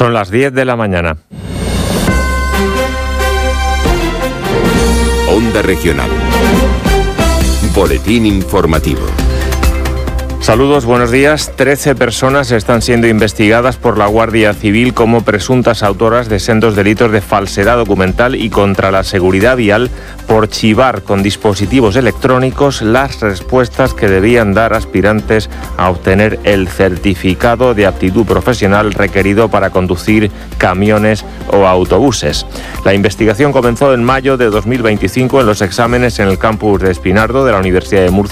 Son las 10 de la mañana. Onda Regional. Boletín informativo. Saludos, buenos días. 13 personas están siendo investigadas por la Guardia Civil como presuntas autoras de sendos delitos de falsedad documental y contra la seguridad vial por chivar con dispositivos electrónicos las respuestas que debían dar aspirantes a obtener el certificado de aptitud profesional requerido para conducir camiones o autobuses. La investigación comenzó en mayo de 2025 en los exámenes en el campus de Espinardo de la Universidad de Murcia